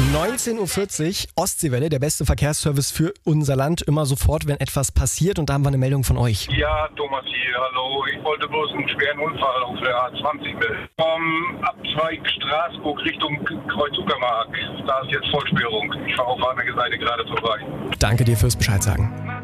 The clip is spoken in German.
19.40 Uhr, Ostseewelle, der beste Verkehrsservice für unser Land. Immer sofort, wenn etwas passiert. Und da haben wir eine Meldung von euch. Ja, Thomas hier, hallo. Ich wollte bloß einen schweren Unfall auf der A20 melden. Vom Abzweig Straßburg Richtung Kreuz-Uckermark. Da ist jetzt Vollsperrung. Ich fahre auf der anderen Seite gerade vorbei. Danke dir fürs Bescheid sagen.